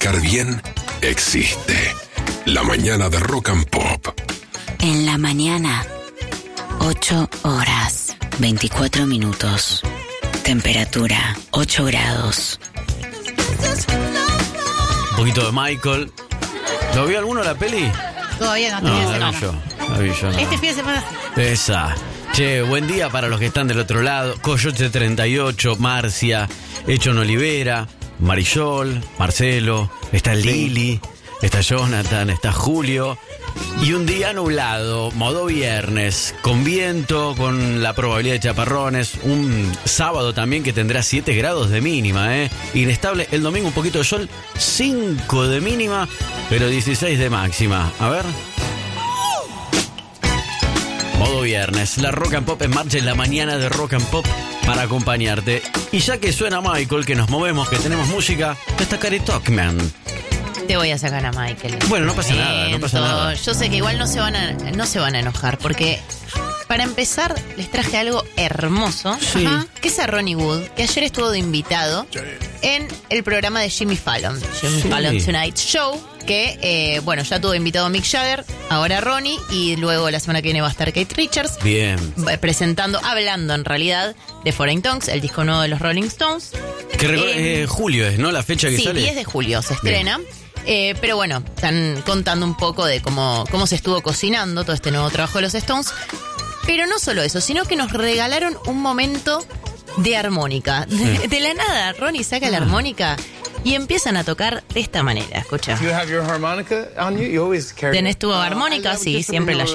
arrancar bien existe. La mañana de Rock and Pop. En la mañana, 8 horas, 24 minutos. Temperatura, 8 grados. Un poquito de Michael. ¿Lo vio alguno la peli? Todavía no, No, la vi yo, no. Este fin de semana. Esa. Che, buen día para los que están del otro lado. Coyote 38, Marcia, Echon Olivera, Marisol, Marcelo, está Lili, está Jonathan, está Julio. Y un día nublado, modo viernes, con viento, con la probabilidad de chaparrones. Un sábado también que tendrá 7 grados de mínima, Inestable. El domingo un poquito de sol, 5 de mínima, pero 16 de máxima. A ver. Modo viernes, la Rock and Pop en marcha en la mañana de Rock and Pop para acompañarte. Y ya que suena Michael, que nos movemos, que tenemos música, está Cari Talkman. Te voy a sacar a Michael. Bueno, no pasa nada, no pasa nada. Yo sé que igual no se van a enojar, porque para empezar les traje algo hermoso, Sí. que es a Ronnie Wood, que ayer estuvo de invitado en el programa de Jimmy Fallon, Jimmy Sí. Fallon Tonight Show, que, ya tuvo invitado a Mick Jagger, ahora Ronnie, y luego la semana que viene va a estar Kate Richards. Bien. Hablando en realidad de Foreign Tongues, el disco nuevo de los Rolling Stones. Julio es, ¿no? La fecha que Sí, sale. 10 de julio se estrena. Pero bueno, están contando un poco de cómo se estuvo cocinando todo este nuevo trabajo de los Stones. Pero no solo eso, sino que nos regalaron un momento de armónica. De la nada, Ronnie saca la armónica y empiezan a tocar de esta manera. Escucha. You have your harmonica on you? You always carry ¿Tenés it. tu armónica? Sí, siempre la llevo.